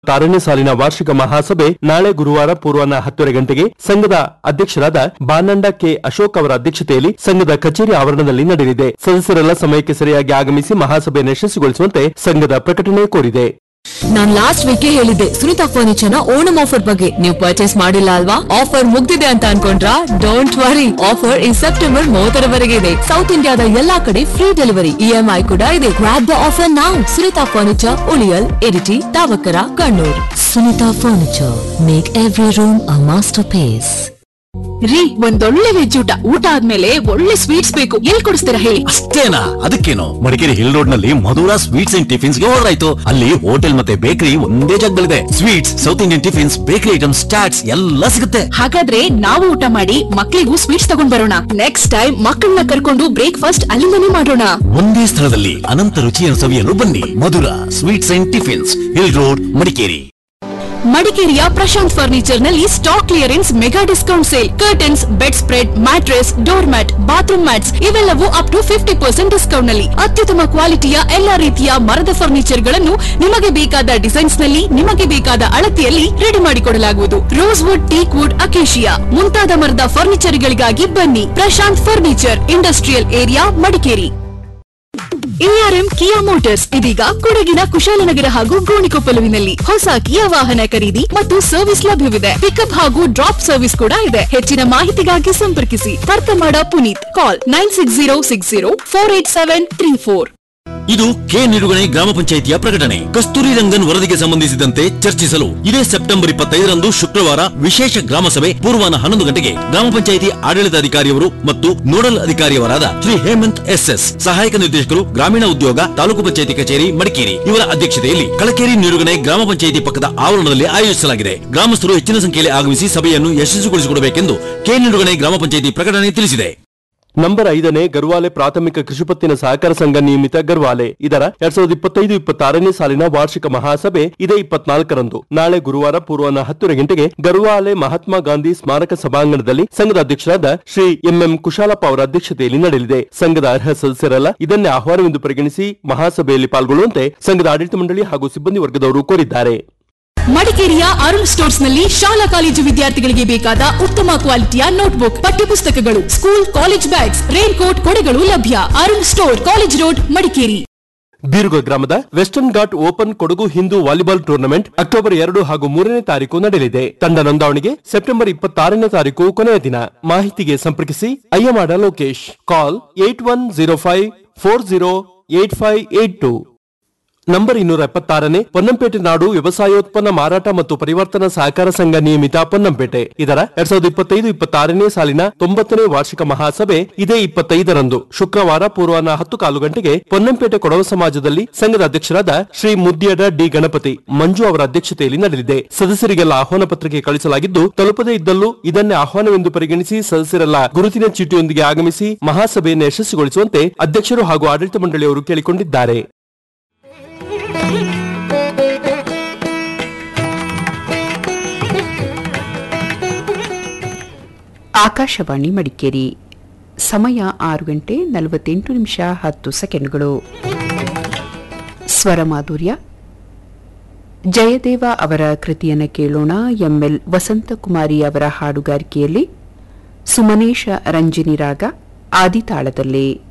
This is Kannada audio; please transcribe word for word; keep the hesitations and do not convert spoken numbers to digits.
ಆರನೇ ಸಾಲಿನ ವಾರ್ಷಿಕ ಮಹಾಸಭೆ ನಾಳೆ ಗುರುವಾರ ಪೂರ್ವಾಹ್ನ ಹತ್ತುವರೆ ಗಂಟೆಗೆ ಸಂಘದ ಅಧ್ಯಕ್ಷರಾದ ಬಾನಂಡ ಕೆ ಅಶೋಕ್ ಅವರ ಅಧ್ಯಕ್ಷತೆಯಲ್ಲಿ ಸಂಘದ ಕಚೇರಿ ಆವರಣದಲ್ಲಿ ನಡೆಯಲಿದೆ. ಸದಸ್ಯರೆಲ್ಲ ಸಮಯಕ್ಕೆ ಸರಿಯಾಗಿ ಆಗಮಿಸಿ ಮಹಾಸಭೆಯನ್ನು ಯಶಸ್ವಿಗೊಳಿಸುವಂತೆ ಸಂಘದ ಪ್ರಕಟಣೆ ಕೋರಿದೆ. ನಾನ್ ಲಾಸ್ಟ್ ವೀಕ್ ಹೇಳಿದ್ದೆ ಸುನಿತಾ ಫರ್ನಿಚರ್ ನ ಓಣಂ ಆಫರ್ ಬಗ್ಗೆ. ನೀವು ಪರ್ಚೇಸ್ ಮಾಡಿಲ್ಲ ಅಲ್ವಾ? ಆಫರ್ ಮುಗ್ದಿದೆ ಅಂತ ಅನ್ಕೊಂಡ್ರಾ? ಡೋಂಟ್ ವರಿ, ಆಫರ್ ಈ ಸೆಪ್ಟೆಂಬರ್ ಮೂವತ್ತರವರೆಗೆ ಇದೆ. ಸೌತ್ ಇಂಡಿಯಾದ ಎಲ್ಲಾ ಕಡೆ ಫ್ರೀ ಡೆಲಿವರಿ, ಇಎಂಐ ಕೂಡ ಇದೆ. Grab the offer now. Sunita furniture, ಉಳಿಯಲ್, Iritty, ತಾವಕರ, Kannur. Sunita furniture, make every room a master piece. ರೀ, ಒಂದೊಳ್ಳೆ ವೆಜ್ ಊಟ ಊಟ ಆದ್ಮೇಲೆ ಒಳ್ಳೆ ಸ್ವೀಟ್ಸ್ ಬೇಕು. ಎಲ್ಲಿ ಕೊಡಿಸ್ತೀರಾ ಹೇಳಿ? ಅಷ್ಟೇನಾ? ಅದಕ್ಕೇನು, ಮಡಿಕೇರಿ ಹಿಲ್ ರೋಡ್ ನಲ್ಲಿ ಮಧುರಾ ಸ್ವೀಟ್ಸ್ ಅಂಡ್ ಟಿಫಿನ್ಸ್ ಗೆ ಹೋದ್ರಾಯ್ತು. ಅಲ್ಲಿ ಹೋಟೆಲ್ ಮತ್ತೆ ಬೇಕರಿ ಒಂದೇ ಜಾಗದಲ್ಲಿದೆ. Sweets, south Indian tiffins, bakery items, chaats ಎಲ್ಲ ಸಿಗುತ್ತೆ. ಹಾಗಾದ್ರೆ ನಾವು ಊಟ ಮಾಡಿ ಮಕ್ಕಳಿಗೂ ಸ್ವೀಟ್ಸ್ ತಗೊಂಡ್ ಬರೋಣ. ನೆಕ್ಸ್ಟ್ ಟೈಮ್ ಮಕ್ಕಳನ್ನ ಕರ್ಕೊಂಡು ಬ್ರೇಕ್ಫಾಸ್ಟ್ ಅಲ್ಲಿಂದನೇ ಮಾಡೋಣ. ಒಂದೇ ಸ್ಥಳದಲ್ಲಿ ಅನಂತ ರುಚಿಯನ್ನು ಸವಿಯಲು ಬನ್ನಿ. Madhura sweets and tiffins, hill road, Madikeri. ಮಡಿಕೇರಿಯ ಪ್ರಶಾಂತ್ ಫರ್ನಿಚರ್ ನಲ್ಲಿ stock clearance mega discount sale. Curtains, bed spread, mattress, door mat, bathroom mats ಇವೆಲ್ಲವೂ up to fifty percent discount ನಲ್ಲಿ. ಅತ್ಯುತ್ತಮ ಕ್ವಾಲಿಟಿಯ ಎಲ್ಲಾ ರೀತಿಯ ಮರದ ಫರ್ನಿಚರ್ ಗಳನ್ನು ನಿಮಗೆ ಬೇಕಾದ ಡಿಸೈನ್ಸ್ ನಲ್ಲಿ, ನಿಮಗೆ ಬೇಕಾದ ಅಳತೆಯಲ್ಲಿ ರೆಡಿ ಮಾಡಿಕೊಡಲಾಗುವುದು. Rose wood, teak wood, acacia ಮುಂತಾದ ಮರದ ಫರ್ನಿಚರ್ ಗಳಿಗಾಗಿ ಬನ್ನಿ. Prashant furniture, industrial area, Madikeri. ARM ಕಿಯಾ ಮೋಟಾರ್ಸ್ ಇದೀಗ ಕೊಡಗಿನ ಕುಶಾಲನಗರ ಹಾಗೂ ಗೋಣಿಕೊಪ್ಪಲುವಿನಲ್ಲಿ ಹೊಸ ಕಿಯಾ ವಾಹನ ಖರೀದಿ ಮತ್ತು ಸರ್ವಿಸ್ ಲಭ್ಯವಿದೆ. ಪಿಕಪ್ ಹಾಗೂ ಡ್ರಾಪ್ ಸರ್ವಿಸ್ ಕೂಡ ಇದೆ. ಹೆಚ್ಚಿನ ಮಾಹಿತಿಗಾಗಿ ಸಂಪರ್ಕಿಸಿ ತರ್ಕಮಾಡ ಪುನೀತ್. ಕಾಲ್ nine six zero six zero four eight seven three four. ಇದು ಕೆ ನಿಡುಗಣೆ ಗ್ರಾಮ ಪಂಚಾಯಿತಿಯ ಪ್ರಕಟಣೆ. ಕಸ್ತೂರಿ ರಂಗನ್ ವರದಿಗೆ ಸಂಬಂಧಿಸಿದಂತೆ ಚರ್ಚಿಸಲು ಇದೇ ಸೆಪ್ಟೆಂಬರ್ ಇಪ್ಪತ್ತೈದರಂದು ಶುಕ್ರವಾರ ವಿಶೇಷ ಗ್ರಾಮ ಸಭೆ ಪೂರ್ವಾಹ್ನ ಹನ್ನೊಂದು ಗಂಟೆಗೆ ಗ್ರಾಮ ಪಂಚಾಯಿತಿ ಆಡಳಿತಾಧಿಕಾರಿಯವರು ಮತ್ತು nodal ಅಧಿಕಾರಿಯವರಾದ Shri Hemant S S, ಸಹಾಯಕ ನಿರ್ದೇಶಕರು ಗ್ರಾಮೀಣ ಉದ್ಯೋಗ, ತಾಲೂಕು ಪಂಚಾಯಿತಿ ಕಚೇರಿ, ಮಡಿಕೇರಿ ಇವರ ಅಧ್ಯಕ್ಷತೆಯಲ್ಲಿ ಕಳಕೇರಿ ನಿಡುಗಣೆ ಗ್ರಾಮ ಪಂಚಾಯಿತಿ ಪಕ್ಕದ ಆವರಣದಲ್ಲಿ ಆಯೋಜಿಸಲಾಗಿದೆ. ಗ್ರಾಮಸ್ಥರು ಹೆಚ್ಚಿನ ಸಂಖ್ಯೆಯಲ್ಲಿ ಆಗಮಿಸಿ ಸಭೆಯನ್ನು ಯಶಸ್ವಿಗೊಳಿಸಿಕೊಡಬೇಕೆಂದು ಕೆ ನಿಡುಗಣೆ ಗ್ರಾಮ ಪಂಚಾಯಿತಿ ಪ್ರಕಟಣೆ ತಿಳಿಸಿದೆ. ನಂಬರ್ ಐದನೇ ಗರ್ವಾಲೆ ಪ್ರಾಥಮಿಕ ಕೃಷಿ ಪತ್ತಿನ ಸಹಕಾರ ಸಂಘ ನಿಯಮಿತ ಗರ್ವಾಲೆ ಇದರ ಎರಡ್ ಸಾವಿರದ ಇಪ್ಪತ್ತೈದು ಇಪ್ಪತ್ತಾರನೇ ಸಾಲಿನ ವಾರ್ಷಿಕ ಮಹಾಸಭೆ ಇದೇ ಇಪ್ಪತ್ನಾಲ್ಕರಂದು ನಾಳೆ ಗುರುವಾರ ಪೂರ್ವಾಹ್ನ ಹತ್ತುವರೆ ಗಂಟೆಗೆ ಗರ್ವಾಲೆ ಮಹಾತ್ಮ ಗಾಂಧಿ ಸ್ಮಾರಕ ಸಭಾಂಗಣದಲ್ಲಿ ಸಂಘದ ಅಧ್ಯಕ್ಷರಾದ ಶ್ರೀ ಎಂಎಂ ಕುಶಾಲಪ್ಪ ಅವರ ಅಧ್ಯಕ್ಷತೆಯಲ್ಲಿ ನಡೆಯಲಿದೆ. ಸಂಘದ ಅರ್ಹ ಸದಸ್ಯರೆಲ್ಲ ಇದನ್ನೇ ಆಹ್ವಾನವೆಂದು ಪರಿಗಣಿಸಿ ಮಹಾಸಭೆಯಲ್ಲಿ ಪಾಲ್ಗೊಳ್ಳುವಂತೆ ಸಂಘದ ಆಡಳಿತ ಮಂಡಳಿ ಹಾಗೂ ಸಿಬ್ಬಂದಿ ವರ್ಗದವರು ಕೋರಿದ್ದಾರೆ. ಮಡಿಕೇರಿಯ ಅರುಣ್ ಸ್ಟೋರ್ಸ್ ನಲ್ಲಿ ಶಾಲಾ ಕಾಲೇಜು ವಿದ್ಯಾರ್ಥಿಗಳಿಗೆ ಬೇಕಾದ ಉತ್ತಮ ಕ್ವಾಲಿಟಿಯ ನೋಟ್ಬುಕ್, ಪಠ್ಯಪುಸ್ತಕಗಳು, school college bags, rain coat, ಕೊಡೆಗಳು ಲಭ್ಯ. Arun store, college road, Madikeri. ಬೀರುಗ ಗ್ರಾಮದ western ghat open Kodagu Hindu volleyball tournament October ಎರಡು ಹಾಗೂ ಮೂರನೇ ತಾರೀಕು ನಡೆಯಲಿದೆ. ತಂಡ ನೋಂದಾವಣೆಗೆ ಸೆಪ್ಟೆಂಬರ್ ಇಪ್ಪತ್ತಾರನೇ ತಾರೀಕು ಕೊನೆಯ ದಿನ. ಮಾಹಿತಿಗೆ ಸಂಪರ್ಕಿಸಿ ಅಯ್ಯಮಾಡ ಲೋಕೇಶ್. ಕಾಲ್ eight one zero five four zero eight five eight two. Number ಇನ್ನೂರ ಎಪ್ಪತ್ತಾರನೇ ಪೊನ್ನಂಪೇಟೆ ನಾಡು ವ್ಯವಸಾಯೋತ್ಪನ್ನ ಮಾರಾಟ ಮತ್ತು ಪರಿವರ್ತನಾ ಸಹಕಾರ ಸಂಘ ನಿಯಮಿತ ಪೊನ್ನಂಪೇಟೆ ಇದರ ಎರಡ್ ಸಾವಿರದ ಇಪ್ಪತ್ತೈದು ಇಪ್ಪತ್ತಾರನೇ ಸಾಲಿನ ತೊಂಬತ್ತನೇ ವಾರ್ಷಿಕ ಮಹಾಸಭೆ ಇದೇ ಇಪ್ಪತ್ತೈದರಂದು ಶುಕ್ರವಾರ ಪೂರ್ವಾಹ್ನ ಹತ್ತು ಕಾಲು ಗಂಟೆಗೆ ಪೊನ್ನಂಪೇಟೆ ಕೊಡವ ಸಮಾಜದಲ್ಲಿ ಸಂಘದ ಅಧ್ಯಕ್ಷರಾದ ಶ್ರೀ ಮುದ್ಯಡ ಡಿ ಗಣಪತಿ ಮಂಜು ಅವರ ಅಧ್ಯಕ್ಷತೆಯಲ್ಲಿ ನಡೆಯಲಿದೆ. ಸದಸ್ಯರಿಗೆಲ್ಲ ಆಹ್ವಾನ ಪತ್ರಿಕೆ ಕಳಿಸಲಾಗಿದ್ದು ತಲುಪದೇ ಇದ್ದಲ್ಲೂ ಇದನ್ನೇ ಆಹ್ವಾನವೆಂದು ಪರಿಗಣಿಸಿ ಸದಸ್ಯರೆಲ್ಲ ಗುರುತಿನ ಚೀಟಿಯೊಂದಿಗೆ ಆಗಮಿಸಿ ಮಹಾಸಭೆಯನ್ನು ಯಶಸ್ವಿಗೊಳಿಸುವಂತೆ ಅಧ್ಯಕ್ಷರು ಹಾಗೂ ಆಡಳಿತ ಮಂಡಳಿಯವರು ಕೇಳಿಕೊಂಡಿದ್ದಾರೆ. ಆಕಾಶವಾಣಿ ಮಡಿಕೇರಿ. ಸಮಯ ಆರು ಗಂಟೆ ನಲವತ್ತೆಂಟು ನಿಮಿಷ ಹತ್ತು ಸೆಕೆಂಡ್ಗಳು. ಸ್ವರಮಾಧುರ್ಯ ಜಯದೇವ ಅವರ ಕೃತಿಯನ್ನು ಕೇಳೋಣ. ಎಂಎಲ್ ವಸಂತಕುಮಾರಿ ಅವರ ಹಾಡುಗಾರಿಕೆಯಲ್ಲಿ ಸುಮನೇಶ ರಂಜಿನಿ ರಾಗ ಆದಿತಾಳದಲ್ಲಿ.